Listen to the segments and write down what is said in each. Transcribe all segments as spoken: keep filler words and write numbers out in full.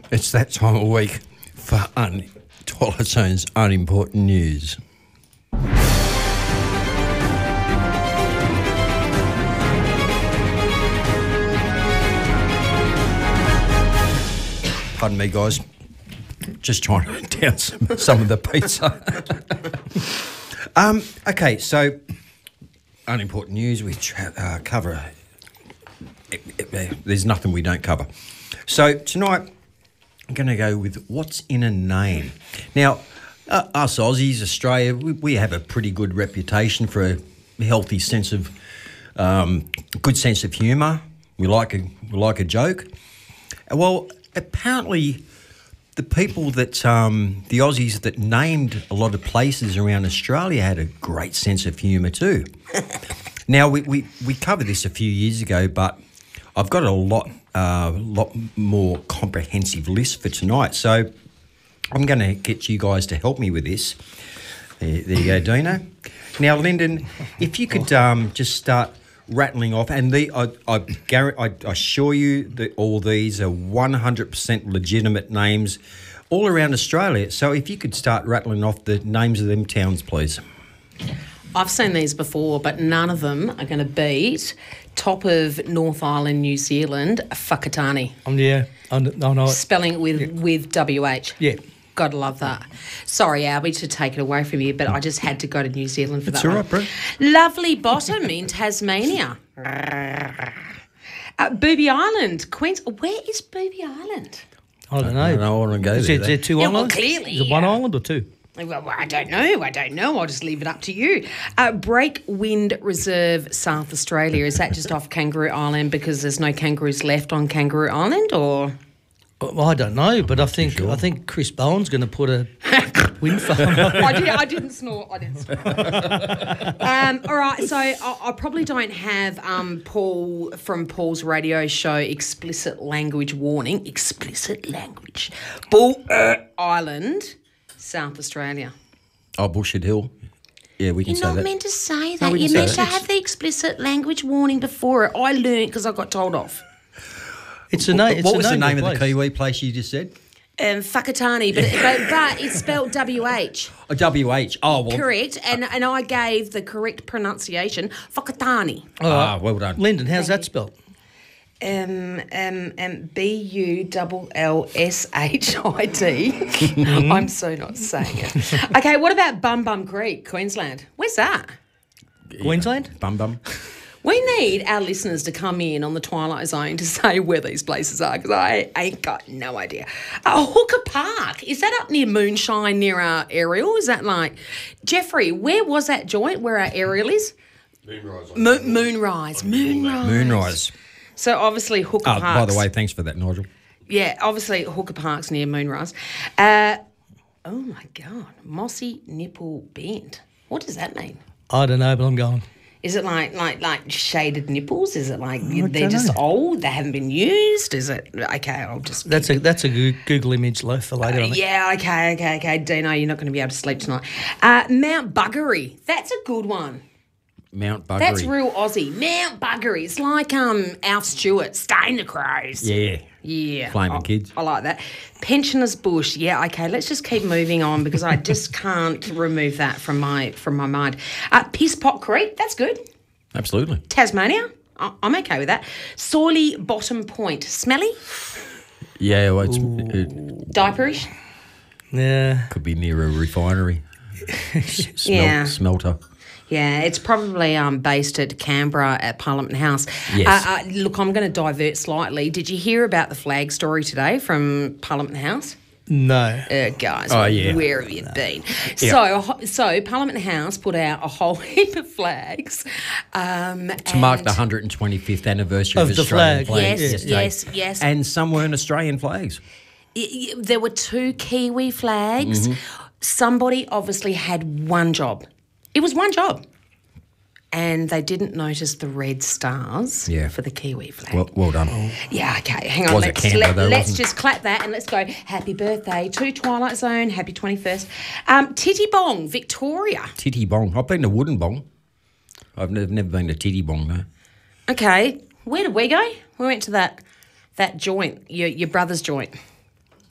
It's that time of week for un- Twilight Zone's unimportant news. Pardon me, guys. Just trying to down some, some of the pizza. um, okay, so unimportant news. We tra- uh, cover. It, it, it, there's nothing we don't cover. So tonight, I'm going to go with what's in a name. Now, uh, us Aussies, Australia, we, we have a pretty good reputation for a healthy sense of, um, good sense of humour. We like a we like a joke. Well, apparently, the people that um, the Aussies that named a lot of places around Australia had a great sense of humour too. Now we, we we covered this a few years ago, but I've got a lot uh, lot more comprehensive list for tonight. So I'm going to get you guys to help me with this. There, there you go, Dino. Now, Lyndon, if you could um, just start rattling off, and the I I, guarantee, I assure you that all these are one hundred percent legitimate names all around Australia. So if you could start rattling off the names of them towns, please. I've seen these before, but none of them are going to beat top of North Island, New Zealand, Whakatane. Um, yeah, I know it. Spelling it with, yeah. with W H. Yeah. Gotta love that. Sorry, Albie, to take it away from you, but I just had to go to New Zealand for it's that all one. right, bro. Lovely Bottom in Tasmania. uh, Booby Island, Queens. Where is Booby Island? I don't know. I don't know. I want to go Is there. there, is there two Yeah, islands? well, clearly, Is it one yeah. island or two? Well, I don't know. I don't know. I'll just leave it up to you. Uh, Breakwind Reserve, South Australia. Is that just off Kangaroo Island because there's no kangaroos left on Kangaroo Island, or? Well, I don't know, but I think sure. I think Chris Bowen's going to put a wind farm. I, did, I didn't snort. I didn't snort. um, all right, so I, I probably don't have um, Paul from Paul's radio show explicit language warning. Explicit language. Bull uh, Island, South Australia. Oh, Bullshit Hill. Yeah, we can You're say not that. meant to say that. we can You're say meant that. to have the explicit language warning before it. I learnt because I got told off. It's a name. What was the name of the place. Kiwi place you just said? Um, Whakatane, but, but but it's spelled W H. Oh, W H. Oh, well. Correct, and and I gave the correct pronunciation, Whakatane. All Ah, right. well done. Lyndon, how's Thank that spelled? Um, um, um, B U L L S H I D. I'm so not saying it. Okay, what about Bum Bum Creek, Queensland? Where's that? Queensland? Bum bum. We need our listeners to come in on the Twilight Zone to say where these places are, because I ain't got no idea. Uh, Hooker Park, is that up near Moonshine, near our Ariel? Is that like... Jeffrey, where was that joint where our Ariel is? Moonrise. Mo- Moonrise. Moonrise. Moonrise. So obviously Hooker Oh, Park. by the way, thanks for that, Nigel. Yeah, obviously Hooker Park's near Moonrise. Uh, oh, my God. Mossy Nipple Bend. What does that mean? I don't know, but I'm going. Is it like like like shaded nipples? Is it like they're don't just know. old? They haven't been used? Is it okay? I'll just That's a that's a Goo- Google image loaf for later. I think. yeah. Okay, okay, okay. Dino, you're not going to be able to sleep tonight. Uh, Mount Buggery. That's a good one. Mount Buggery. That's real Aussie. Mount Buggery. It's like um Alf Stewart, Stain the Crows. Yeah. Yeah. Flaming I, Kids. I like that. Pensioners Bush. Yeah, okay, let's just keep moving on because I just can't remove that from my from my mind. Uh, Piss Pot Creek. That's good. Absolutely. Tasmania. I- I'm okay with that. Sorley Bottom Point. Smelly? Yeah, well, it's, it Diaperish? Yeah. could be near a refinery. S- smel- Yeah. Smelter. Yeah, it's probably um, based at Canberra at Parliament House. Yes. Uh, uh, look, I'm going to divert slightly. Did you hear about the flag story today from Parliament House? No. Uh, guys, Oh, yeah. where have you been? So, so Parliament House put out a whole heap of flags um, To mark and- the one hundred twenty-fifth anniversary Of of, the Australian flag. flags. Yes, yesterday. yes, yes. And some weren't Australian flags. Y- y- there were two Kiwi flags. Mm-hmm. Somebody obviously had one job. It was one job. And they didn't notice the red stars Yeah. for the Kiwi flag. Well, well done. yeah, okay, hang on. Was it let's Canberra let, though, let's wasn't it? just clap that and let's go. Happy birthday to Twilight Zone. Happy twenty-first. Um, Tittybong, Victoria. Titty Bong. I've been to Wooden Bong. I've never, never been to Titty Bong, though. Okay, where did we go? We went to that that joint, your, your brother's joint.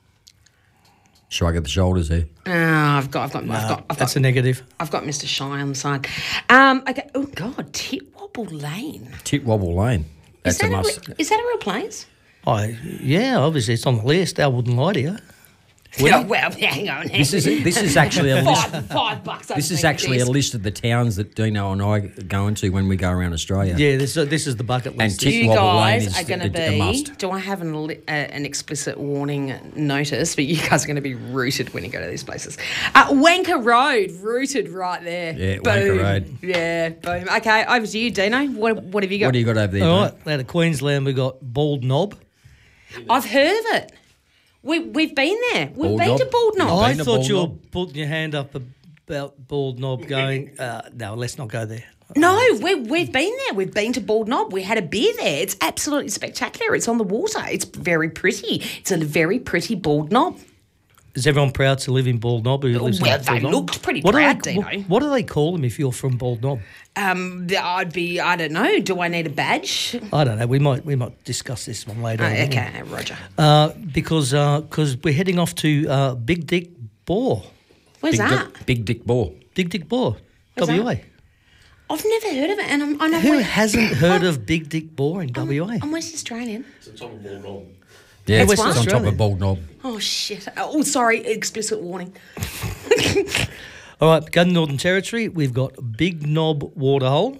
Shrug of the shoulders there. Oh, I've got, I've got, I've got, I've That's got, a negative. I've got Mister Shy on the side. Um, okay. Oh God, Titwobble Lane. Titwobble Lane. That's Is that a a, must. re- is that a real place? Oh, yeah, obviously it's on the list. I wouldn't lie to you. Oh, well, hang on. This is this is actually a list. five, five bucks. I This is think actually it a list of the towns that Dino and I go into when we go around Australia. Yeah, this, uh, this is the bucket list. And Tit- You Titwobble Lane guys is are going to a- a be. must. Do I have an, li- uh, an explicit warning notice? But you guys are going to be rooted when you go to these places. Uh, Wanker Road, rooted right there. Yeah, boom. Wanker Road. Yeah, boom. Okay, over to you, Dino. What What have you got? What do you got over there? All mate? right, out of Queensland, we got Bald Knob. I've heard of it. We we've been there. We've Bald been Knob? to Bald Knob. Oh, I been to thought Bald you were Knob? putting your hand up about Bald Knob going, uh, no, let's not go there. No, we we've been there. We've been to Bald Knob. We had a beer there. It's absolutely spectacular. It's on the water. It's very pretty. It's a very pretty Bald Knob. Is everyone proud to live in Bald Knob? Who lives Well, in they Bald Knob? looked pretty What do proud, they, Dino. what, what do they call them if you're from Bald Knob? Um, I'd be. I don't know. Do I need a badge? I don't know. We might we might discuss this one later. Oh, on. okay, Roger. Uh, because because we're heading off to uh, Big Dick Bore. Where's Big that? Dick, Big Dick Ball. Big Dick Bore, Where's W A. that? I've never heard of it, and I'm. I know Who where- hasn't heard of Big Dick Bore in W A? I'm West Australian. Yeah, That's it's one? on top Australia. of Bald Knob. Oh shit! Oh, sorry. Explicit warning. All right, go to Northern Territory. We've got Big Knob Waterhole.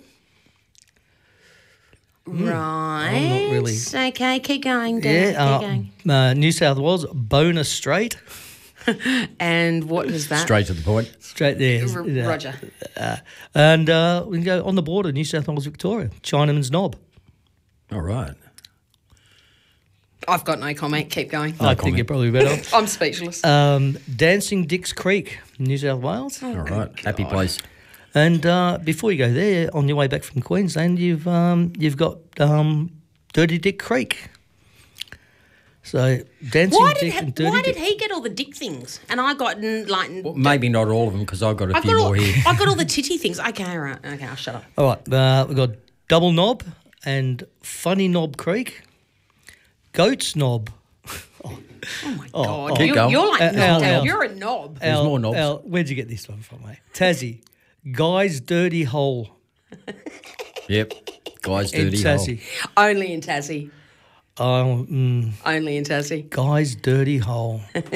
Right. really- Okay, keep going. Dan, Yeah, keep going. uh, uh, New South Wales, Bona Strait. And what is that? Straight to the point. Straight there. R- yeah. Roger. And uh, we can go on the border, New South Wales, Victoria, Chinaman's Knob. All right. I've got no comment. Keep going. I think comment. you're probably better. I'm speechless. um, Dancing Dicks Creek, New South Wales. Oh, All right. Happy place. And uh, before you go there, on your way back from Queensland, you've um, you've got um, Dirty Dick Creek. So Dancing Why did Dick he, and Dirty why did Dick. he get all the dick things and I got mm, like Well, maybe not all of them because I've got a I've few got all more here. I got all the titty things. Okay, right. Okay, I'll shut up. All right, uh, we've got Double Knob and Funny Knob Creek, Goat's Knob. Oh my Oh, god, oh. Keep you're, going. you're like Uh, knobbed Al, out. Al. You're a knob. There's Al- more knobs. Al, where'd you get this one from, mate? Tassie, Guy's Dirty Hole Yep. Guys, in dirty hole. Tassie. Only in Tassie. Oh, mm, Only in Tassie. Guy's Dirty Hole.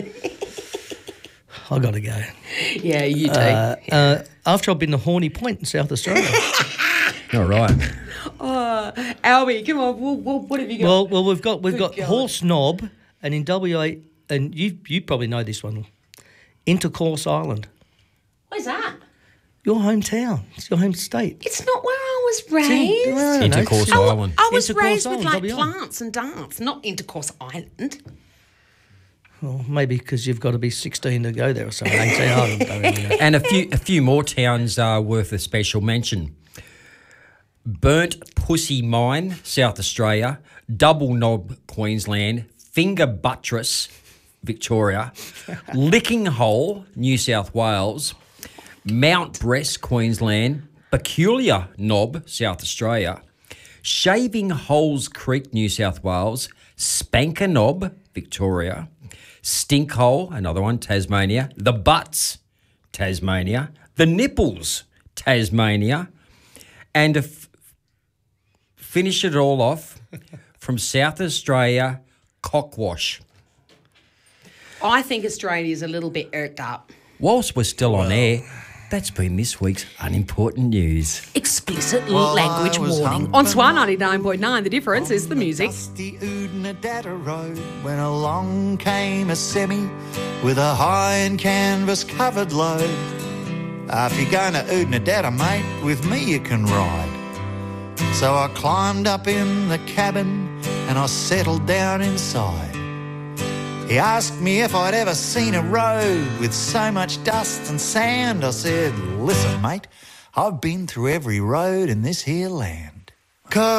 I got to go. Yeah, you do. Uh, uh, after I've been to Horny Point in South Australia. All right. oh, Albie, come on. What, what, what have you got? well, well, we've got we've Good got God. Horse Knob, and in W A, and you you probably know this one, Intercourse Island. Where's that? Your hometown. It's your home state. It's not where I was raised. No, no, no, Intercourse it's- Island. I was Intercourse raised with Island, like W A. plants and dance, not Intercourse Island. Well, maybe because you've got to be sixteen to go there or something. eighteen, I don't really know. And a few a few more towns are worth a special mention. Burnt Pussy Mine, South Australia. Double Knob, Queensland. Finger Buttress, Victoria. Licking Hole, New South Wales. Mount Bress, Queensland. Peculiar Knob, South Australia. Shaving Holes Creek, New South Wales. Spanker Knob, Victoria. Stink Hole, another one, Tasmania. The Butts, Tasmania. The Nipples, Tasmania. And to f- finish it all off, from South Australia, Cockwash. I think Australia's a little bit irked up. Whilst we're still on air, that's been this week's unimportant news. Explicit Well, language I was warning. humping On Swan ninety-nine point nine, the difference is the music. Dusty Oodnadatta Road when along came a semi with a high and canvas covered load. Uh, if you're going to Oodnadatta, mate, with me you can ride. So I climbed up in the cabin and I settled down inside. He asked me if I'd ever seen a road with so much dust and sand. I said, listen, mate, I've been through every road in this here land. 'Cause